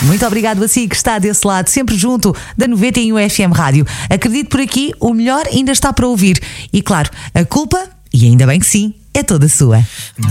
Muito obrigado a si que está desse lado, sempre junto da 91 FM Rádio. Acredito por aqui, o melhor ainda está para ouvir. E claro, a culpa, e ainda bem que sim, é toda sua.